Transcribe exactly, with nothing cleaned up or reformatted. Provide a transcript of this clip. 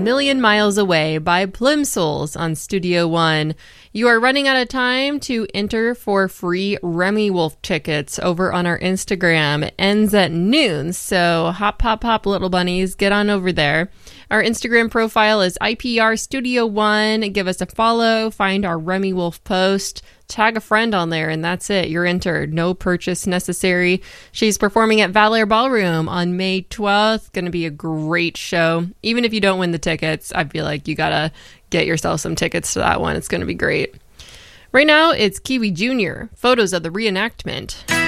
Million Miles Away by Plimsouls on Studio One. You are running out of time to enter for free Remy Wolf tickets over on our Instagram. It ends at noon, so hop, hop, hop, little bunnies, get on over there. Our Instagram profile is I P R Studio One. Give us a follow, find our Remy Wolf post, tag a friend on there, and that's it. You're entered. No purchase necessary. She's performing at Valor Ballroom on May twelfth. Going to be a great show. Even if you don't win the tickets, I feel like you gotta get yourself some tickets to that one. It's going to be great. Right now, it's Kiwi Junior Photos of the reenactment.